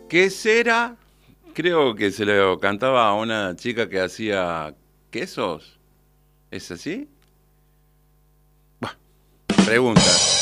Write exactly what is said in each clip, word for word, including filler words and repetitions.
¿Qué será? Creo que se lo cantaba a una chica que hacía quesos. ¿Es así? Bueno, pregunta.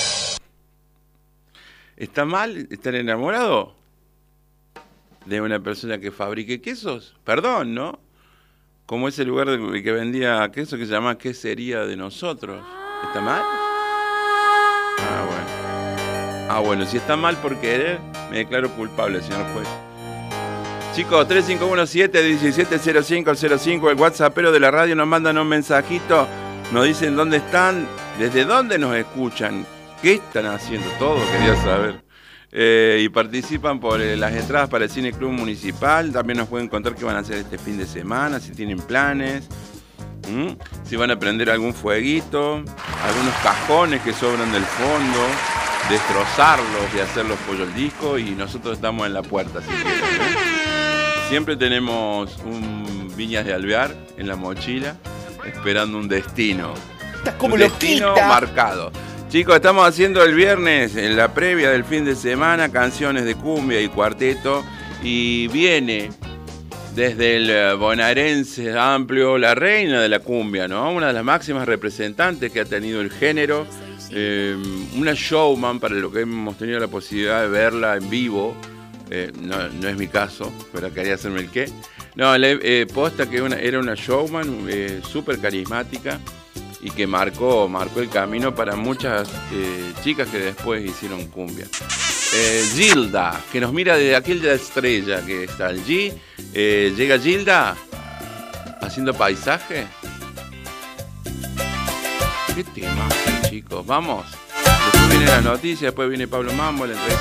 ¿Está mal estar enamorado de una persona que fabrique quesos? Perdón, ¿no? Como ese lugar de- que vendía queso que se llama ¿Qué sería de nosotros? ¿Está mal? Ah, bueno. Ah, bueno, si está mal por querer, me declaro culpable, señor juez. Chicos, tres cinco uno siete, uno siete cero cinco cero cinco, el WhatsAppero de la radio, nos mandan un mensajito, nos dicen dónde están, desde dónde nos escuchan, qué están haciendo, todo quería saber. Eh, y participan por eh, las entradas para el Cine Club Municipal, también nos pueden contar qué van a hacer este fin de semana, si tienen planes, ¿m? Si van a prender algún fueguito, algunos cajones que sobran del fondo, destrozarlos y hacerlos pollo al disco, y nosotros estamos en la puerta, si quieren, ¿eh? Siempre tenemos un Viñas de Alvear en la mochila, esperando un destino. Estás como un destino loquita. marcado. Chicos, estamos haciendo el viernes, en la previa del fin de semana, canciones de cumbia y cuarteto. Y viene desde el bonaerense amplio la reina de la cumbia, ¿no? Una de las máximas representantes que ha tenido el género. Eh, una showman, para lo que hemos tenido la posibilidad de verla en vivo. Eh, no, no es mi caso, pero quería hacerme el qué. No, le, eh, posta que una, era una showman eh, súper carismática y que marcó, marcó el camino para muchas eh, chicas que después hicieron cumbia. Eh, Gilda, que nos mira desde aquella estrella que está allí. Eh, llega Gilda haciendo paisaje. ¿Qué tema, chicos? Vamos. Después viene la noticia, después viene Pablo Mambo, la entrevista.